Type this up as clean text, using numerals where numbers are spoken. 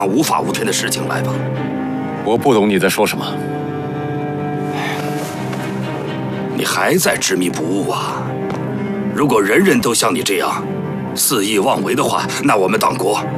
无法无天的事情来吧。 我不懂你在说什么。 你还在执迷不悟啊！如果人人都像你这样肆意妄为的话，那我们党国